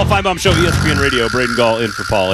Paul Feinbaum Show, ESPN Radio. Braden Gall in for Paul.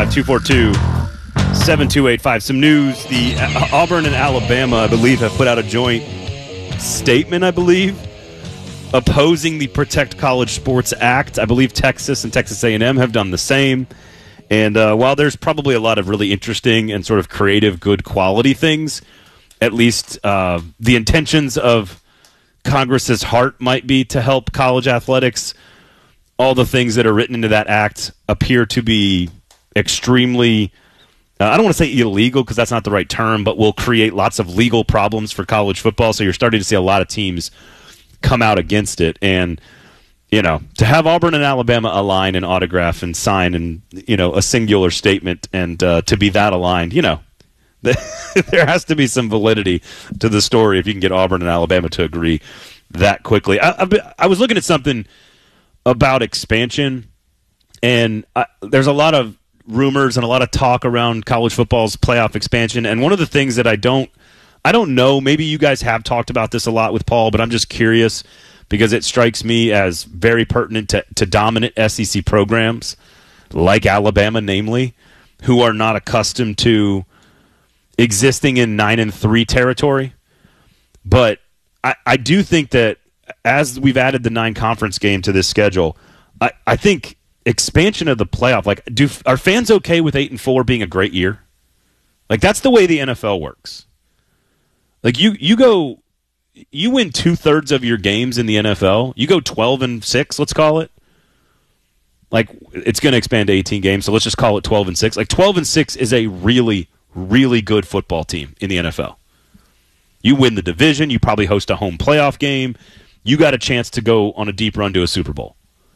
855-242-7285. Some news. The Auburn and Alabama, I believe, have put out a joint statement, opposing the Protect College Sports Act. I believe Texas and Texas A&M have done the same. And while there's probably a lot of really interesting and sort of creative, good quality things, at least the intentions of Congress's heart might be to help college athletics. All the things that are written into that act appear to be extremely, I don't want to say illegal because that's not the right term, but will create lots of legal problems for college football. So you're starting to see a lot of teams come out against it. And, to have Auburn and Alabama align and autograph and sign and, a singular statement and to be that aligned, there has to be some validity to the story if you can get Auburn and Alabama to agree that quickly. I was looking at something about expansion, and there's a lot of rumors and a lot of talk around college football's playoff expansion. And one of the things that I don't know, maybe you guys have talked about this a lot with Paul, but I'm just curious because it strikes me as very pertinent to dominant SEC programs like Alabama, namely, who are not accustomed to existing in 9-3 territory. But I do think that as we've added the 9-conference game to this schedule, I think expansion of the playoff, are fans okay with 8-4 being a great year? That's the way the NFL works. You win 2/3 of your games in the NFL. You go 12-6, let's call it. It's going to expand to 18 games, so let's just call it 12-6. 12-6 is a really, really good football team in the NFL. You win the division. You probably host a home playoff game. You got a chance to go on a deep run to a Super Bowl.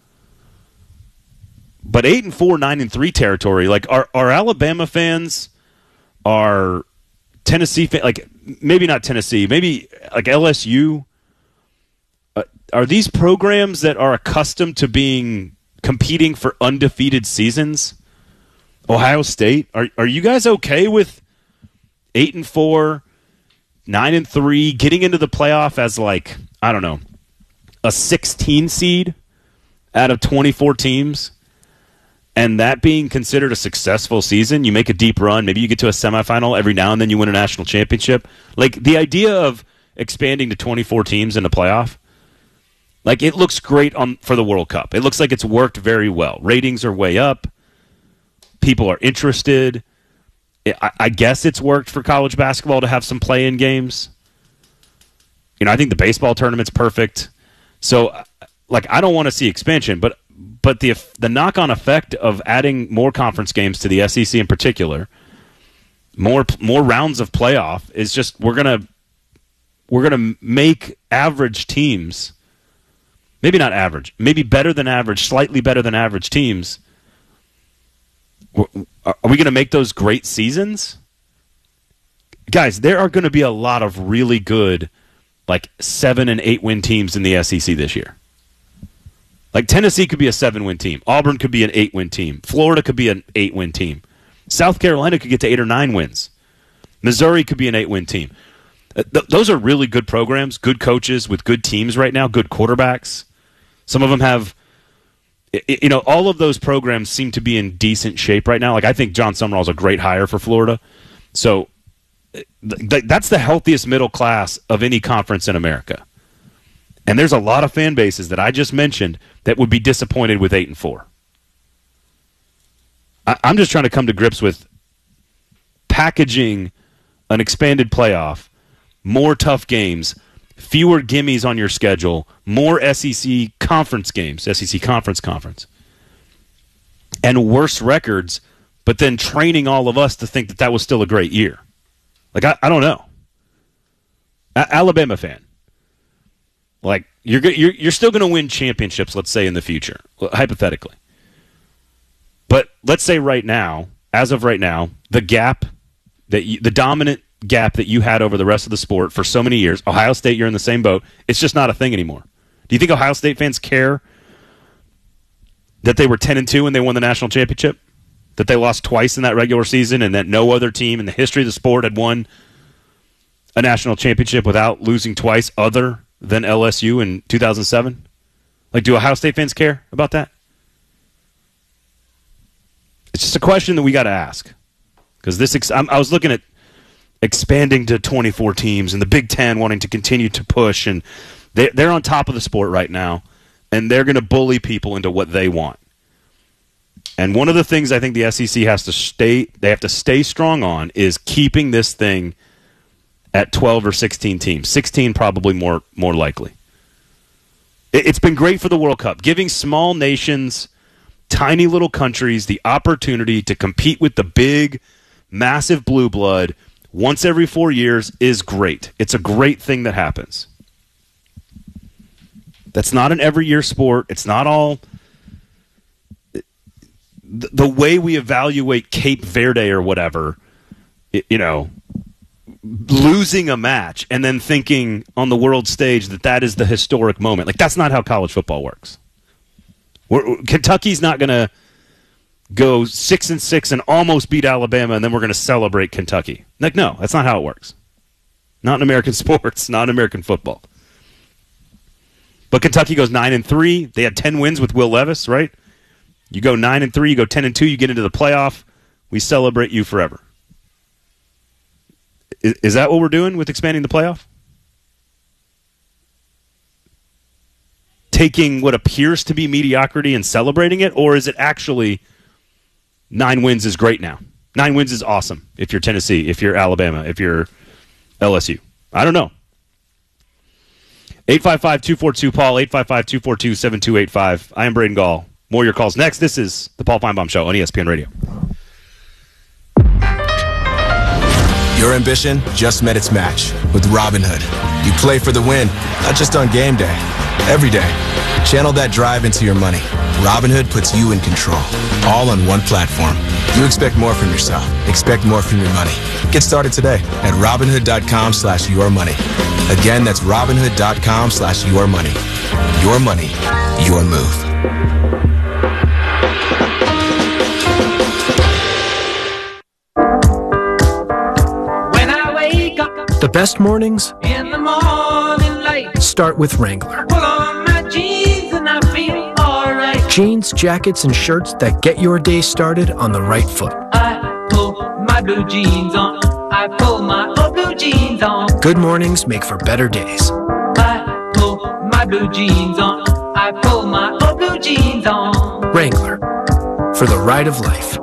But 8-4, 9-3 territory, are Alabama fans, are Tennessee fans, maybe not Tennessee, maybe LSU, are these programs that are accustomed to competing for undefeated seasons? Ohio State, are you guys okay with 8-4, 9-3, getting into the playoff as I don't know, a 16 seed out of 24 teams, and that being considered a successful season? You make a deep run, maybe you get to a semifinal, every now and then you win a national championship. The idea of expanding to 24 teams in the playoff, it looks great for the World Cup. It looks like it's worked very well. Ratings are way up. People are interested. I guess it's worked for college basketball to have some play-in games. I think the baseball tournament's perfect. So, I don't want to see expansion, but the knock-on effect of adding more conference games to the SEC in particular, more rounds of playoff, is just we're gonna make average teams, maybe not average, maybe better than average, slightly better than average teams. Are we going to make those great seasons? Guys, there are going to be a lot of really good 7 and 8 win teams in the SEC this year. Tennessee could be a 7-win team. Auburn could be an 8-win team. Florida could be an 8-win team. South Carolina could get to 8 or 9 wins. Missouri could be an 8-win team. Those are really good programs, good coaches with good teams right now, good quarterbacks. Some of them have, all of those programs seem to be in decent shape right now. I think John Summerall is a great hire for Florida. So that's the healthiest middle class of any conference in America. And there's a lot of fan bases that I just mentioned that would be disappointed with 8-4. I'm just trying to come to grips with packaging an expanded playoff, more tough games, fewer gimmies on your schedule, more SEC conference games, SEC conference, and worse records, but then training all of us to think that was still a great year. I don't know. Alabama fan. You're still going to win championships, let's say, in the future, hypothetically. But let's say right now, as of right now, the dominant gap that you had over the rest of the sport for so many years, Ohio State, you're in the same boat. It's just not a thing anymore. Do you think Ohio State fans care that they were 10-2 when they won the national championship? That they lost twice in that regular season and that no other team in the history of the sport had won a national championship without losing twice other than LSU in 2007? Do Ohio State fans care about that? It's just a question that we got to ask. Because I was looking at expanding to 24 teams and the Big Ten wanting to continue to push, and they're on top of the sport right now, and they're going to bully people into what they want. And one of the things I think the SEC have to stay strong on is keeping this thing at 12 or 16 teams. 16 probably more likely. It's been great for the World Cup, giving small nations, tiny little countries the opportunity to compete with the big, massive blue blood once every 4 years is great. It's a great thing that happens. That's not an every year sport. It's not all the way we evaluate Cape Verde or whatever, losing a match and then thinking on the world stage that is the historic moment. Like, that's not how college football works. Kentucky's not going to go 6-6 and almost beat Alabama, and then we're going to celebrate Kentucky. Like, no, that's not how it works. Not in American sports, not in American football. But Kentucky goes 9-3. They had 10 wins with Will Levis, right? You go 9-3, you go 10-2, you get into the playoff. We celebrate you forever. Is that what we're doing with expanding the playoff? Taking what appears to be mediocrity and celebrating it, or is it actually 9 wins is great now? 9 wins is awesome if you're Tennessee, if you're Alabama, if you're LSU. I don't know. 855-242-PAUL, 855-242-7285. I am Braden Gall. More of your calls next. This is the Paul Feinbaum Show on ESPN Radio. Your ambition just met its match with Robinhood. You play for the win, not just on game day, every day. Channel that drive into your money. Robinhood puts you in control, all on one platform. You expect more from yourself. Expect more from your money. Get started today at Robinhood.com/yourmoney. Again, that's Robinhood.com/yourmoney. Your money, your move. The best mornings in the morning light start with Wrangler. Pull on my jeans and I feel alright. Jeans, jackets, and shirts that get your day started on the right foot. I pull my blue jeans on. I pull my old blue jeans on. Good mornings make for better days. I pull my blue jeans on. I pull my old blue jeans on. Wrangler, for the ride of life.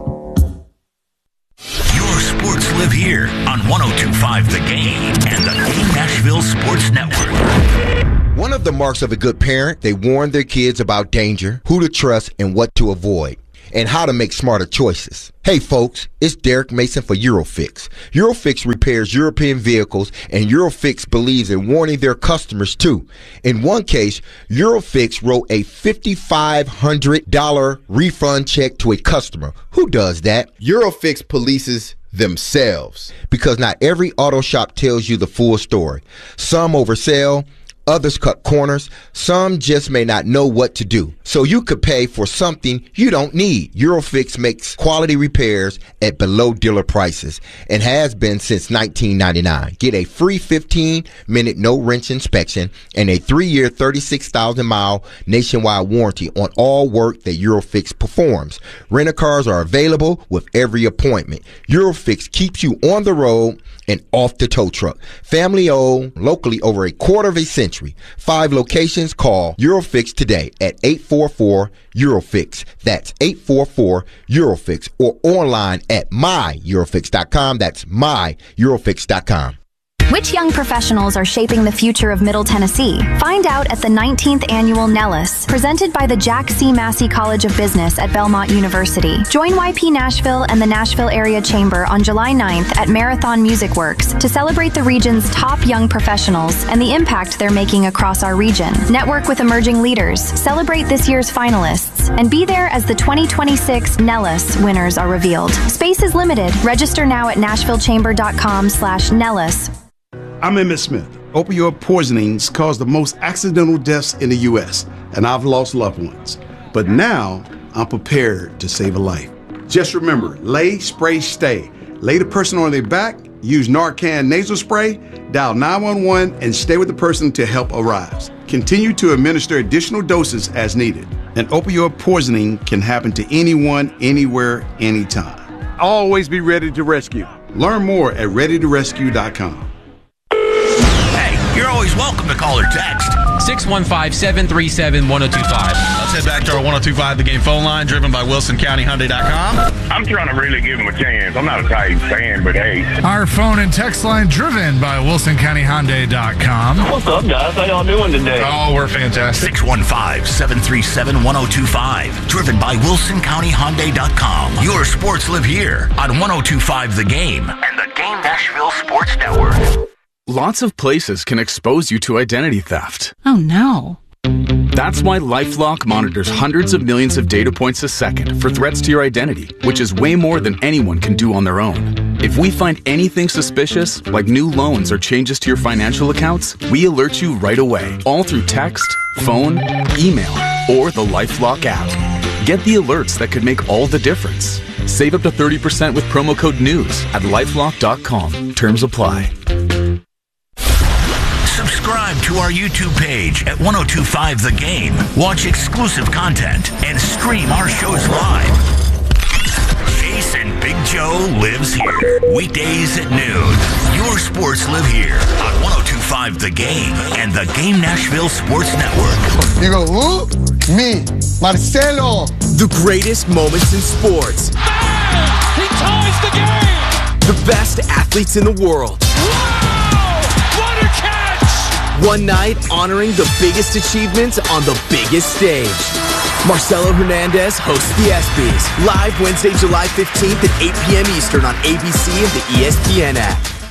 Sports live here on 102.5 The Game and the Game Nashville Sports Network. One of the marks of a good parent, they warn their kids about danger, who to trust, and what to avoid, and how to make smarter choices. Hey folks, it's Derek Mason for Eurofix. Eurofix repairs European vehicles, and Eurofix believes in warning their customers too. In one case, Eurofix wrote a $5,500 refund check to a customer. Who does that? Eurofix polices themselves. Because not every auto shop tells you the full story. Some oversell, others cut corners, some just may not know what to do. So you could pay for something you don't need. Eurofix makes quality repairs at below dealer prices and has been since 1999. Get a free 15-minute no-wrench inspection and a 3-year, 36,000-mile nationwide warranty on all work that Eurofix performs. Rent-a-cars are available with every appointment. Eurofix keeps you on the road and off the tow truck. Family owned, locally over a quarter of a century. 5 locations. Call Eurofix today at 844-EUROFIX. That's 844-EUROFIX, or online at myeurofix.com. That's myeurofix.com. Which young professionals are shaping the future of Middle Tennessee? Find out at the 19th Annual Nellis, presented by the Jack C. Massey College of Business at Belmont University. Join YP Nashville and the Nashville Area Chamber on July 9th at Marathon Music Works to celebrate the region's top young professionals and the impact they're making across our region. Network with emerging leaders, celebrate this year's finalists, and be there as the 2026 Nellis winners are revealed. Space is limited. Register now at nashvillechamber.com/Nellis. I'm Emmett Smith. Opioid poisonings cause the most accidental deaths in the U.S., and I've lost loved ones. But now, I'm prepared to save a life. Just remember, lay, spray, stay. Lay the person on their back, use Narcan nasal spray, dial 911, and stay with the person until help arrives. Continue to administer additional doses as needed. And opioid poisoning can happen to anyone, anywhere, anytime. Always be ready to rescue. Learn more at readytorescue.com. Hey, you're always welcome to call or text. 615-737-1025. Let's head back to our 1025 The Game phone line, driven by WilsonCountyHyundai.com. I'm trying to really give him a chance. I'm not a Titans fan, but hey. Our phone and text line driven by WilsonCountyHyundai.com. What's up, guys? How y'all doing today? Oh, we're fantastic. 615-737-1025. Driven by WilsonCountyHyundai.com. Your sports live here on 1025 The Game and the Game Nashville Sports Network. Lots of places can expose you to identity theft. Oh, no. That's why LifeLock monitors hundreds of millions of data points a second for threats to your identity, which is way more than anyone can do on their own. If we find anything suspicious, like new loans or changes to your financial accounts, we alert you right away, all through text, phone, email, or the LifeLock app. Get the alerts that could make all the difference. Save up to 30% with promo code NEWS at LifeLock.com. Terms apply. Subscribe to our YouTube page at 1025 The Game. Watch exclusive content and stream our shows live. Jason Big Joe lives here. Weekdays at noon. Your sports live here on 1025 The Game and the Game Nashville Sports Network. You go, who? Me, Marcelo. The greatest moments in sports. Bang! He ties the game! The best athletes in the world. Wow! What a catch! One night honoring the biggest achievements on the biggest stage. Marcelo Hernandez hosts the ESPYs live Wednesday, July 15th at 8 p.m. Eastern on ABC and the ESPN app.